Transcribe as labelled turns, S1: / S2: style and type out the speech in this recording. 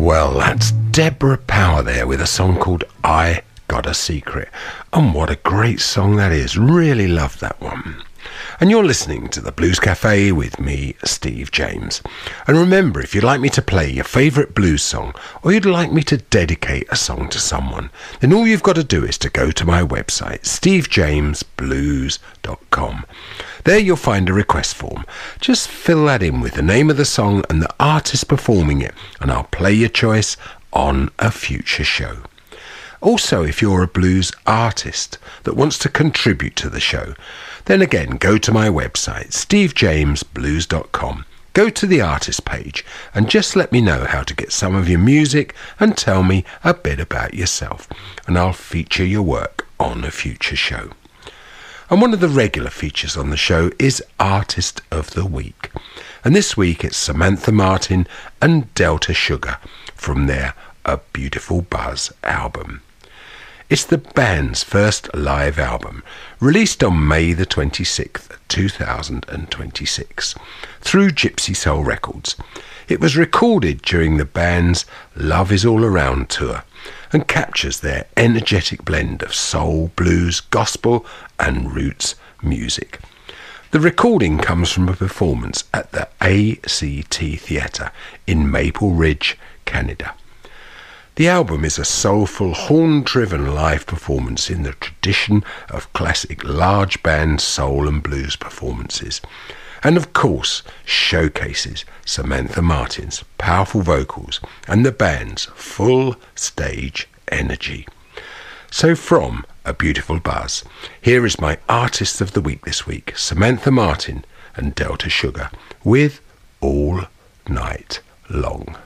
S1: Well, that's Deborah Power there with a song called I Got a Secret. And what a great song that is. Really love that one. And you're listening to the Blues Cafe with me, Steve James. And remember, if you'd like me to play your favourite blues song, or you'd like me to dedicate a song to someone, then all you've got to do is to go to my website, stevejamesblues.com. There you'll find a request form. Just fill that in with the name of the song and the artist performing it, and I'll play your choice on a future show. Also, if you're a blues artist that wants to contribute to the show, then again, go to my website, stevejamesblues.com. Go to the artist page and just let me know how to get some of your music and tell me a bit about yourself, and I'll feature your work on a future show. And one of the regular features on the show is Artist of the Week. And this week it's Samantha Martin and Delta Sugar from their A Beautiful Buzz album. It's the band's first live album, released on May the 26th, 2026, through Gypsy Soul Records. It was recorded during the band's Love Is All Around tour and captures their energetic blend of soul, blues, gospel and roots music. The recording comes from a performance at the ACT Theatre in Maple Ridge, Canada. The album is a soulful, horn-driven live performance in the tradition of classic large band soul and blues performances, and of course showcases Samantha Martin's powerful vocals and the band's full stage energy. So from A Beautiful Buzz, here is my Artist of the Week this week, Samantha Martin and Delta Sugar with All Night Long.